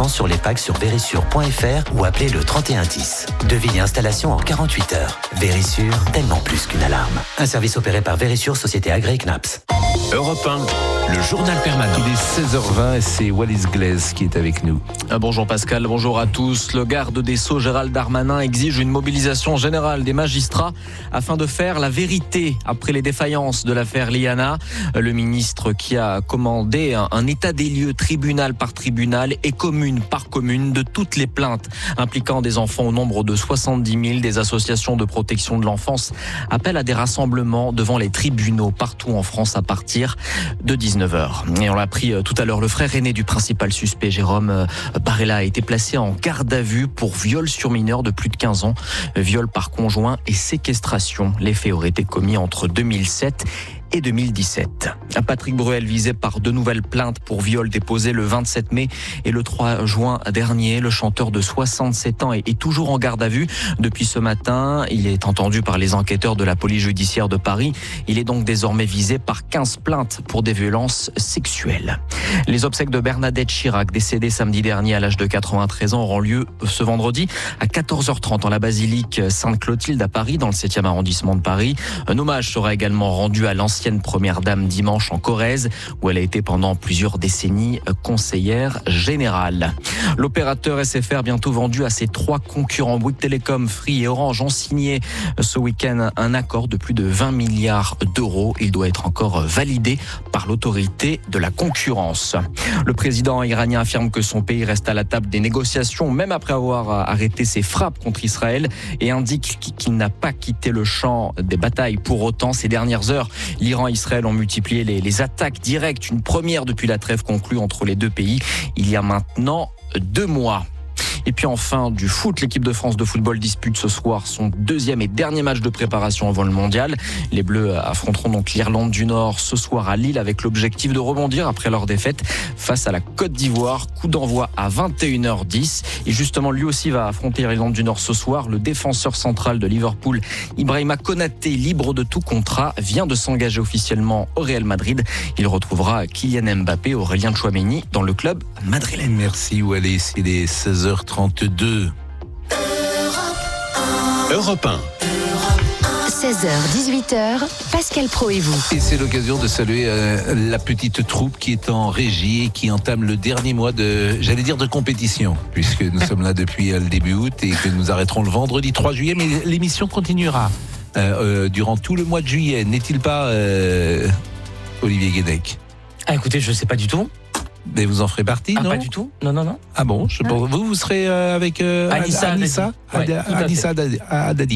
défense sur les packs sur verisure.fr ou appelez le 3110. Devis et installation en 48 heures. Verisure, tellement plus qu'une alarme. Un service opéré par Verisure, société agréée CNAPS. Europe 1, le journal permanent. Il est 16h20 et c'est Wallis Glaise qui est avec nous. Bonjour Pascal, bonjour à tous. Le garde des Sceaux Gérald Darmanin exige une mobilisation générale des magistrats afin de faire la vérité après les défaillances de l'affaire Liana. Le ministre qui a commandé un état des lieux tribunal par tribunal et commune par commune de toutes les plaintes impliquant des enfants au nombre de 70 000. Des associations de protection de l'enfance appellent à des rassemblements devant les tribunaux partout en France à partir de 19h. Et on l'a appris tout à l'heure, le frère aîné du principal suspect, Jérôme Barella, a été placé en garde à vue pour viol sur mineur de plus de 15 ans, viol par conjoint et séquestration. Les faits auraient été commis entre 2007 et 2017. Patrick Bruel visé par de nouvelles plaintes pour viol déposées le 27 mai et le 3 juin dernier. Le chanteur de 67 ans est toujours en garde à vue depuis ce matin. Il est entendu par les enquêteurs de la police judiciaire de Paris. Il est donc désormais visé par 15 plaintes pour des violences sexuelles. Les obsèques de Bernadette Chirac, décédée samedi dernier à l'âge de 93 ans, auront lieu ce vendredi à 14h30 en la basilique Sainte-Clotilde à Paris, dans le 7e arrondissement de Paris. Un hommage sera également rendu à l'ancienne première dame dimanche en Corrèze, où elle a été pendant plusieurs décennies conseillère générale. L'opérateur SFR, bientôt vendu à ses 3 concurrents, Bouygues Telecom, Free et Orange, ont signé ce week-end un accord de plus de 20 milliards d'euros. Il doit être encore validé par l'autorité de la concurrence. Le président iranien affirme que son pays reste à la table des négociations, même après avoir arrêté ses frappes contre Israël, et indique qu'il n'a pas quitté le champ des batailles pour autant. Ces dernières heures, l'Iran et Israël ont multiplié les attaques directes, une première depuis la trêve conclue entre les deux pays il y a maintenant 2 mois. Et puis enfin, du foot, l'équipe de France de football dispute ce soir son 2e et dernier match de préparation avant le mondial. Les Bleus affronteront donc l'Irlande du Nord ce soir à Lille avec l'objectif de rebondir après leur défaite face à la Côte d'Ivoire. Coup d'envoi à 21h10. Et justement, lui aussi va affronter l'Irlande du Nord ce soir. Le défenseur central de Liverpool, Ibrahima Konaté, libre de tout contrat, vient de s'engager officiellement au Real Madrid. Il retrouvera Kylian Mbappé, Aurélien Tchouaméni dans le club madrilène. Merci Wallis, il est 16h32. Europe 1. 16h, 18h, Pascal Pro et vous. Et c'est l'occasion de saluer la petite troupe qui est en régie et qui entame le dernier mois de compétition, puisque nous sommes là depuis le début août et que nous arrêterons le vendredi 3 juillet, mais l'émission continuera durant tout le mois de juillet, n'est-il pas, Olivier Guénec? Écoutez, je ne sais pas du tout. Mais vous en ferez partie, non? Pas du tout. Non. Ah bon, vous serez avec Anissa Haddadi.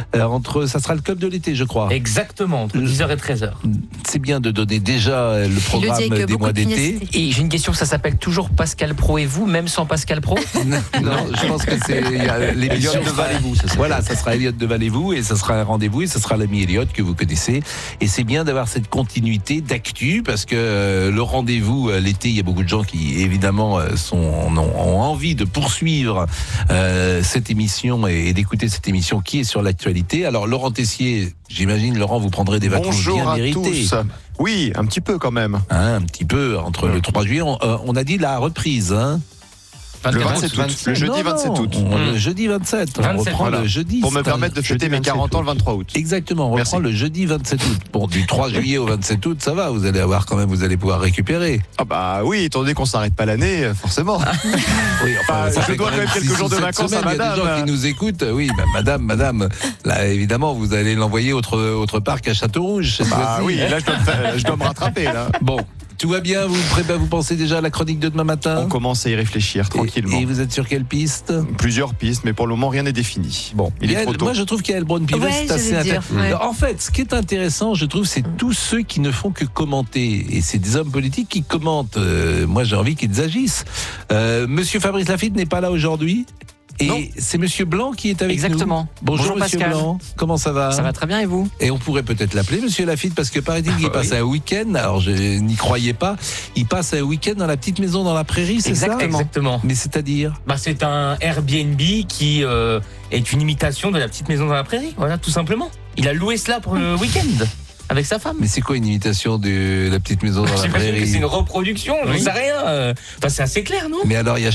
Ça sera le club de l'été, je crois. Exactement, entre 10h et 13h. C'est bien de donner déjà le programme des mois d'été. Et j'ai une question, ça s'appelle toujours Pascal Pro et vous, même sans Pascal Pro? Non, je pense que c'est l'émission de Valez-vous. Voilà, ça sera Elliot de Valez-vous et ça sera un rendez-vous et ça sera l'ami Elliot que vous connaissez. Et c'est bien d'avoir cette continuité d'actu parce que le rendez-vous l'été, il y a beaucoup de gens qui évidemment ont envie de poursuivre cette émission et d'écouter cette émission qui est sur l'actualité. Alors Laurent Tessier, j'imagine Laurent, vous prendrez des vacances bien méritées. Bonjour à tous. Oui, un petit peu quand même. Un petit peu, entre le 3 juillet, on a dit la reprise, hein. Le 27 août, le jeudi 27 août. Le jeudi 27, on reprend le jeudi. Pour me permettre de fêter mes 40 ans le 23 août. Exactement, on reprend le jeudi 27 août. Bon, du 3 juillet au 27 août, ça va, vous allez pouvoir récupérer. Ah bah oui, étant donné qu'on s'arrête pas l'année, forcément. Oui, enfin, je dois quand même quelques jours de vacances à madame. Il y a des gens qui nous écoutent, oui, madame, là évidemment, vous allez l'envoyer autre part qu'à Châteaurouge. Bah oui, là je dois me rattraper là. Bon. Tout va bien, vous pensez déjà à la chronique de demain matin? On commence à y réfléchir tranquillement. Et vous êtes sur quelle piste? Plusieurs pistes, mais pour le moment rien n'est défini. Bon, il est trop tôt. Moi je trouve qu'Yael Braun-Pivet, c'est assez intéressant. Ouais. En fait, ce qui est intéressant, je trouve, c'est tous ceux qui ne font que commenter. Et c'est des hommes politiques qui commentent. Moi j'ai envie qu'ils agissent. Monsieur Fabrice Lafitte n'est pas là aujourd'hui. Et non. C'est Monsieur Blanc qui est avec nous. Exactement. Bonjour Monsieur Pascal. Blanc, comment ça va? Ça va très bien et vous? Et on pourrait peut-être l'appeler Monsieur Lafitte parce que paraît-il qu'il passe un week-end, alors je n'y croyais pas, il passe un week-end dans la petite maison dans la prairie, c'est ça? Exactement. Mais c'est-à-dire? C'est un Airbnb qui est une imitation de la petite maison dans la prairie, voilà, tout simplement. Il a loué cela pour le week-end. Avec sa femme. Mais c'est quoi une imitation de la petite maison dans la prairie? C'est une reproduction, je ne sais rien. C'est assez clair, non? Mais alors il y a